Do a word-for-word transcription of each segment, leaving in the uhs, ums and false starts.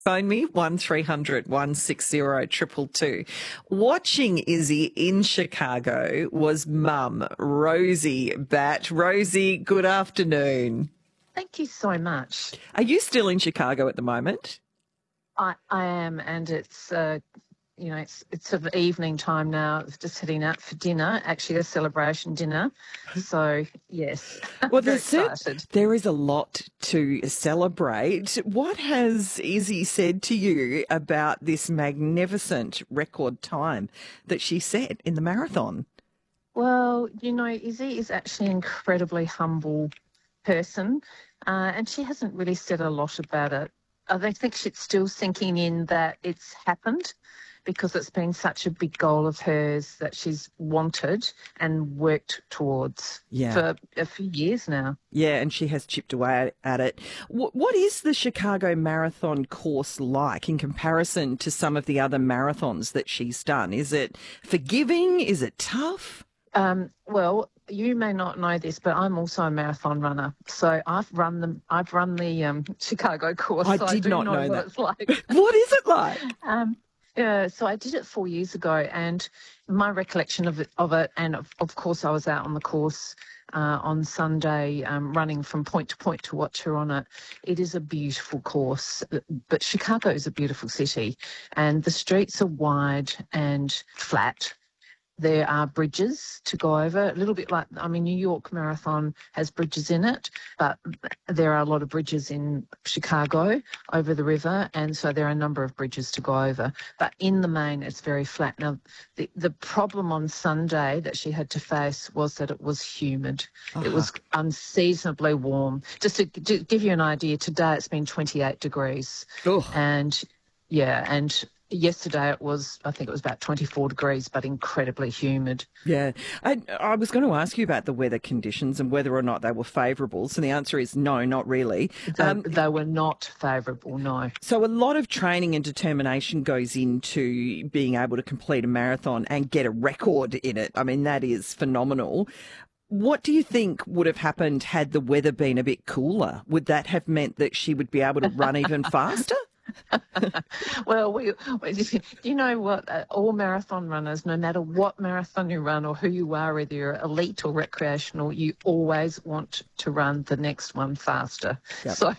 Phone me, one three hundred one six zero two two two. Watching Izzy in Chicago was mum, Rosie Batt. Rosie, good afternoon. Thank you so much. Are you still in Chicago at the moment? I, I am, and it's uh, you know it's it's sort of evening time now. Just heading out for dinner, actually a celebration dinner. So yes, Well, very there's excited. there is a lot to celebrate. What has Izzy said to you about this magnificent record time that she set in the marathon? Well, you know, Izzy is actually an incredibly humble person, uh, and she hasn't really said a lot about it. I think she's still sinking in that it's happened because it's been such a big goal of hers that she's wanted and worked towards Yeah. for a few years now. Yeah, and she has chipped away at it. What, what is the Chicago Marathon course like in comparison to some of the other marathons that she's done? Is it forgiving? Is it tough? Um, well, you may not know this, but I'm also a marathon runner. So I've run the I've run the um, Chicago course. I so did I do not know, know what that. it's like. What is it like? Um, yeah, so I did it four years ago, and my recollection of it, of it, and of, of course I was out on the course uh, on Sunday, um, running from point to point to watch her on it. It is a beautiful course, but Chicago is a beautiful city, and the streets are wide and flat. There are bridges to go over, a little bit like, I mean, New York Marathon has bridges in it, but there are a lot of bridges in Chicago over the river, and so there are a number of bridges to go over. But in the main, it's very flat. Now, the, the problem on Sunday that she had to face was that it was humid. Uh-huh. It was unseasonably warm. Just to, to give you an idea, today it's been twenty-eight degrees. Ugh. And, yeah, and yesterday it was, I think it was about twenty-four degrees, but incredibly humid. Yeah. I, I was going to ask you about the weather conditions and whether or not they were favourable. So the answer is no, not really. They, Um, they were not favourable, no. so a lot of training and determination goes into being able to complete a marathon and get a record in it. I mean, that is phenomenal. What do you think would have happened had the weather been a bit cooler? Would that have meant that she would be able to run even faster? Well, we, we, you know what? Uh, all marathon runners, no matter what marathon you run or who you are, whether you're elite or recreational, you always want to run the next one faster. Yep. So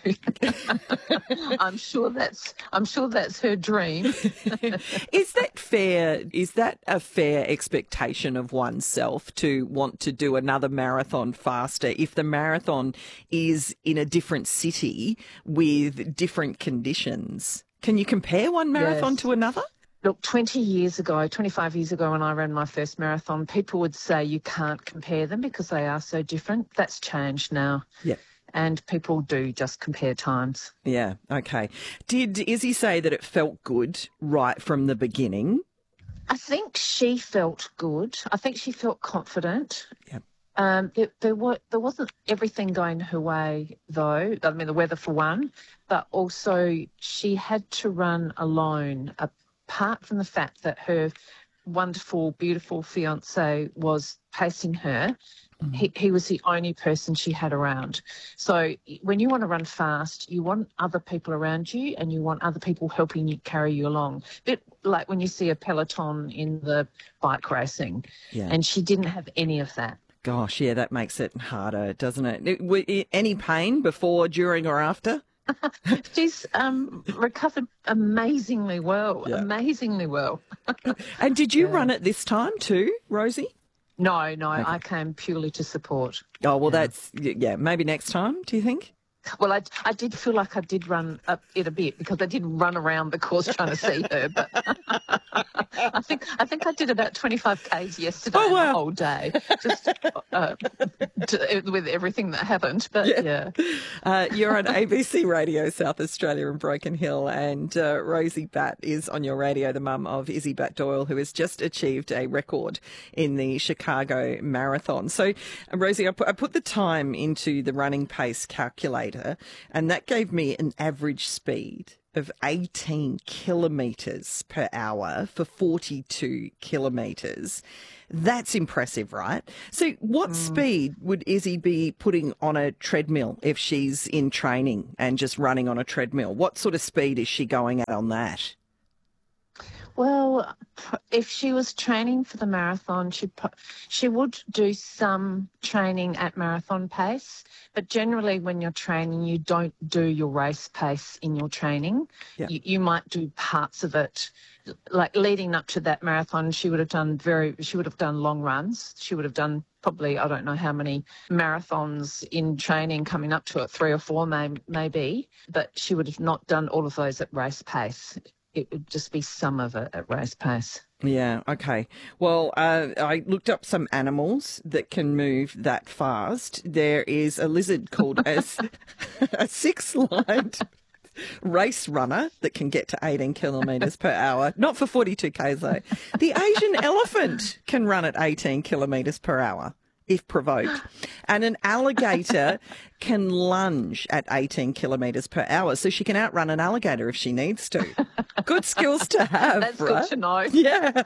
I'm sure that's I'm sure that's her dream. Is that fair? Is that a fair expectation of oneself to want to do another marathon faster if the marathon is in a different city with different conditions? Can you compare one marathon Yes. to another? Look, twenty years ago, twenty-five years ago when I ran my first marathon, people would say you can't compare them because they are so different. That's changed now. Yeah. And people do just compare times. Yeah, okay. Did Izzy say that it felt good right from the beginning? I think she felt good. I think she felt confident. Yep. Um, there, there, were, there wasn't everything going her way, though. I mean, the weather for one, but also she had to run alone, apart from the fact that her wonderful, beautiful fiance was pacing her. Mm-hmm. He, he was the only person she had around. So when you want to run fast, you want other people around you and you want other people helping you carry you along. A bit like when you see a peloton in the bike racing. Yeah. And she didn't have any of that. Gosh, yeah, that makes it harder, doesn't it? it were, any pain before, during or after? She's um, recovered amazingly well, Yeah. amazingly well. And did you Yeah. run it this time too, Rosie? No, no, Okay. I came purely to support. Oh, well, Yeah. that's, yeah, maybe next time, do you think? Well, I, I did feel like I did run up it a bit because I did run around the course trying to see her. But I think I think I did about twenty-five kays yesterday, Oh, wow. the whole day, just uh, to, with everything that happened. But yeah, Yeah. Uh, you're on A B C Radio South Australia in Broken Hill, and uh, Rosie Batt is on your radio, the mum of Izzy Batt Doyle, who has just achieved a record in the Chicago Marathon. So, uh, Rosie, I put, I put the time into the running pace calculator, and that gave me an average speed of eighteen kilometres per hour for forty-two kilometres. That's impressive, right? So what mm. speed would Izzy be putting on a treadmill if she's in training and just running on a treadmill? What sort of speed is she going at on that? Well, if she was training for the marathon, she she would do some training at marathon pace, but generally when you're training, you don't do your race pace in your training. Yeah. You, you might do parts of it. Like leading up to that marathon, she would have done very, she would have done long runs. She would have done probably, I don't know how many marathons in training coming up to it, three or four may, maybe, but she would have not done all of those at race pace. It would just be some of it at race pace. Yeah, okay. Well, uh, I looked up some animals that can move that fast. There is a lizard called a, a six-lined race runner that can get to eighteen kilometres per hour. Not for forty-two kays though. The Asian elephant can run at eighteen kilometres per hour if provoked. And an alligator can lunge at eighteen kilometres per hour, so she can outrun an alligator if she needs to. Good skills to have. That's right? Good to know. Yeah.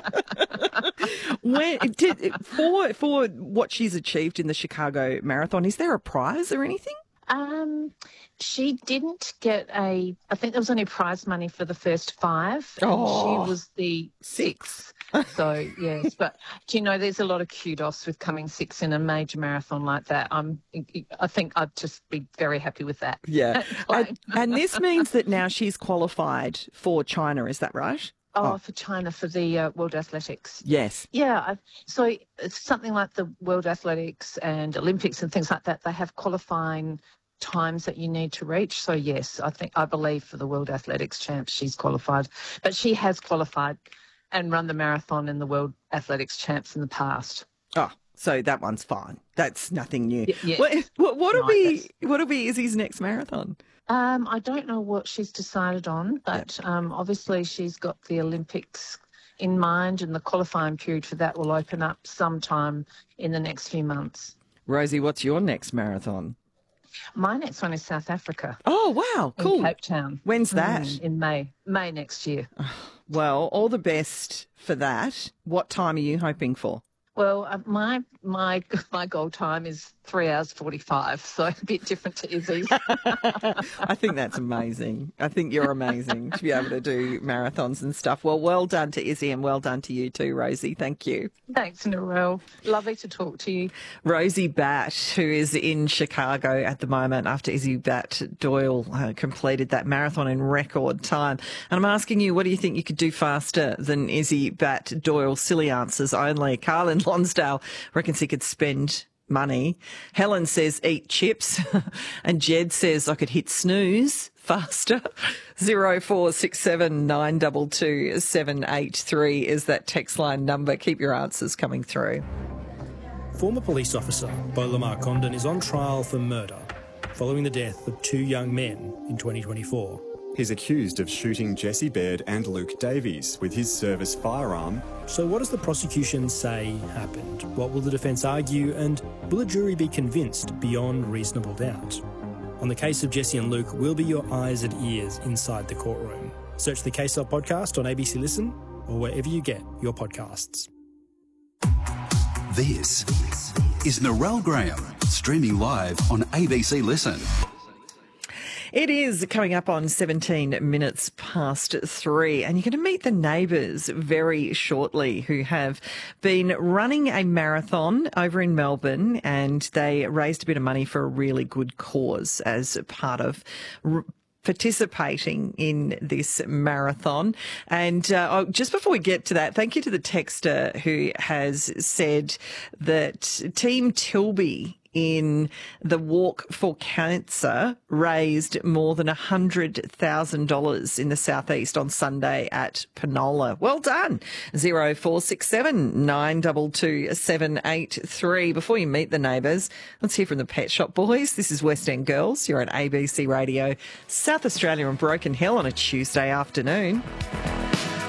when, did, for, for what she's achieved in the Chicago Marathon, is there a prize or anything? Um, she didn't get a, I think there was only prize money for the first five. Oh, she was the six. So, yes, but do you know, there's a lot of kudos with coming six in a major marathon like that. I'm, I think I'd just be very happy with that. Yeah. and, and this means that now she's qualified for China, is that right? Oh, oh. for China, for the uh, World Athletics. Yes. Yeah. I, so it's something like the World Athletics and Olympics and things like that. They have qualifying times that you need to reach. So, yes, I think, I believe for the World Athletics champs, she's qualified. But she has qualified and run the marathon in the World Athletics champs in the past. Oh, so that one's fine. That's nothing new. Y- yes. What, what, what'll no, be, what'll be Izzy's next marathon? Um, I don't know what she's decided on, but yep. um, obviously she's got the Olympics in mind, and the qualifying period for that will open up sometime in the next few months. Rosie, what's your next marathon? My next one is South Africa. Oh, wow, cool. In Cape Town. When's that? Mm, in May. May next year. Well, all the best for that. What time are you hoping for? Well, uh, my my my goal time is three hours forty-five, so a bit different to Izzy's. I think that's amazing. I think you're amazing to be able to do marathons and stuff. Well, well done to Izzy and well done to you too, Rosie. Thank you. Thanks, Narelle. Lovely to talk to you. Rosie Batt, who is in Chicago at the moment after Izzy Batt Doyle uh, completed that marathon in record time. And I'm asking you, what do you think you could do faster than Izzy Batt Doyle? Silly answers only. Carlin Lonsdale reckons he could spend money. Helen says eat chips. And Jed says I could hit snooze faster. zero four six seven nine two two seven eight three is that text line number. Keep your answers coming through. Former police officer Beau Lamar Condon is on trial for murder following the death of two young men in twenty twenty-four. He's accused of shooting Jesse Baird and Luke Davies with his service firearm. So what does the prosecution say happened? What will the defence argue? And will a jury be convinced beyond reasonable doubt? On the case of Jesse and Luke, we'll be your eyes and ears inside the courtroom. Search the Case Up podcast on A B C Listen or wherever you get your podcasts. This is Narelle Graham, streaming live on A B C Listen. It is coming up on seventeen minutes past three, and you're going to meet the neighbours very shortly who have been running a marathon over in Melbourne, and they raised a bit of money for a really good cause as part of r- participating in this marathon. And uh, oh, just before we get to that, thank you to the texter who has said that Team Tilby in the Walk for Cancer raised more than one hundred thousand dollars in the southeast on Sunday at Penola. Well done. zero four six seven nine two two seven eight three. Before you meet the neighbours, let's hear from the Pet Shop Boys. This is West End Girls. You're on A B C Radio, South Australia and Broken Hill on a Tuesday afternoon.